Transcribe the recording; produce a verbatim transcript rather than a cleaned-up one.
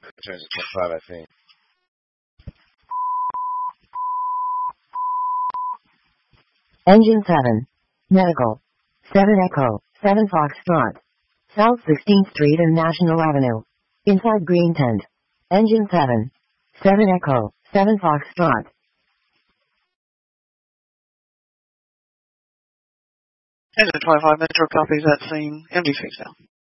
Turns to twenty-five, I think. Engine seven. Medical. seven Echo, seven Foxtrot. South sixteenth Street and National Avenue. Inside green tent. Engine seven. seven Echo, seven Foxtrot. Engine twenty-five, Metro copies that scene. M D six now.